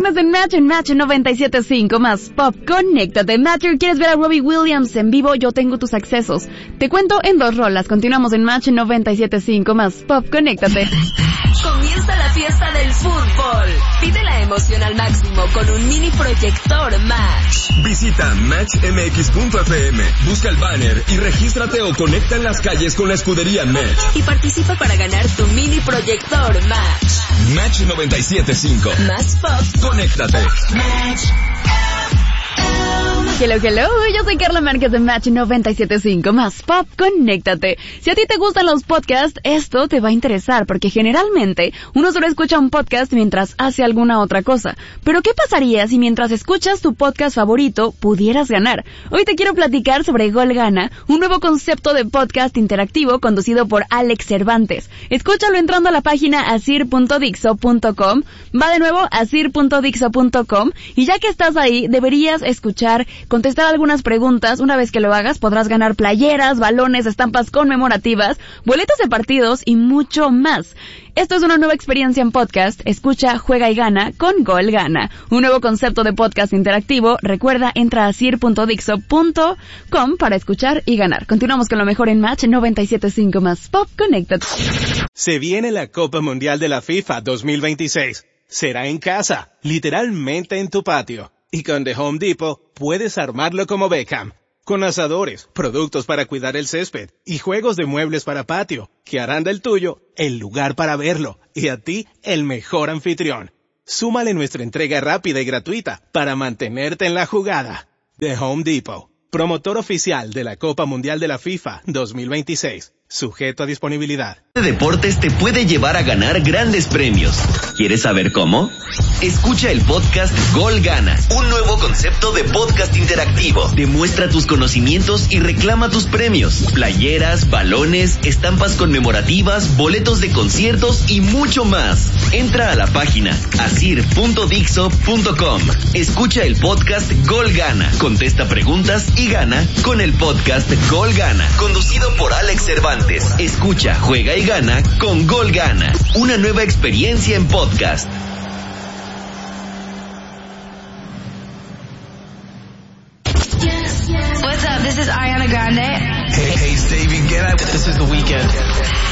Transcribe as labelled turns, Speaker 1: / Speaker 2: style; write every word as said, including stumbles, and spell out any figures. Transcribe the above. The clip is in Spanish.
Speaker 1: Estás en Match, en Match noventa y siete punto cinco más Pop. Conéctate. Matcher, ¿quieres ver a Robbie Williams en vivo? Yo tengo tus accesos. Te cuento en dos rolas. Continuamos en Match noventa y siete punto cinco más Pop. Conéctate.
Speaker 2: Comienza la fiesta del fútbol. Vive la emoción al máximo con un mini proyector Match.
Speaker 3: Visita match m x punto f m, busca el banner y regístrate o conecta en las calles con la escudería Match.
Speaker 2: Y participa para ganar tu mini proyector Match.
Speaker 3: Match noventa y siete punto cinco.
Speaker 2: Más Pop.
Speaker 3: Conéctate.
Speaker 2: Match.
Speaker 1: Hello, hello, yo soy Carla Márquez de Match noventa y siete punto cinco más Pop. Conéctate. Si a ti te gustan los podcasts, esto te va a interesar porque generalmente uno solo escucha un podcast mientras hace alguna otra cosa. Pero ¿qué pasaría si mientras escuchas tu podcast favorito pudieras ganar? Hoy te quiero platicar sobre Gol Gana, un nuevo concepto de podcast interactivo conducido por Alex Cervantes. Escúchalo entrando a la página asir punto dixo punto com. Va de nuevo asir punto dixo punto com y ya que estás ahí deberías escuchar, contestar algunas preguntas. Una vez que lo hagas podrás ganar playeras, balones, estampas conmemorativas, boletos de partidos y mucho más. Esto es una nueva experiencia en podcast. Escucha, juega y gana con Gol Gana. Un nuevo concepto de podcast interactivo. Recuerda, entra a asir punto dixo punto com para escuchar y ganar. Continuamos con lo mejor en Match noventa y siete punto cinco más Pop. Connected.
Speaker 4: Se viene la Copa Mundial de la FIFA dos mil veintiséis. Será en casa, literalmente en tu patio. Y con The Home Depot puedes armarlo como Beckham. Con asadores, productos para cuidar el césped y juegos de muebles para patio, que harán del tuyo el lugar para verlo y a ti el mejor anfitrión. Súmale nuestra entrega rápida y gratuita para mantenerte en la jugada. The Home Depot, promotor oficial de la Copa Mundial de la FIFA dos mil veintiséis. Sujeto a disponibilidad.
Speaker 5: Deportes te puede llevar a ganar grandes premios. ¿Quieres saber cómo? Escucha el podcast Gol Gana, un nuevo concepto de podcast interactivo. Demuestra tus conocimientos y reclama tus premios. Playeras, balones, estampas conmemorativas, boletos de conciertos y mucho más. Entra a la página asir punto dixo punto com. Escucha el podcast Gol Gana, contesta preguntas y gana con el podcast Gol Gana, conducido por Alex Cervantes. Escucha, juega y gana con Gol Gana. Una nueva experiencia en podcast.
Speaker 6: What's up? This is Ariana Grande.
Speaker 7: Hey, hey, David Guetta. This is The Weeknd.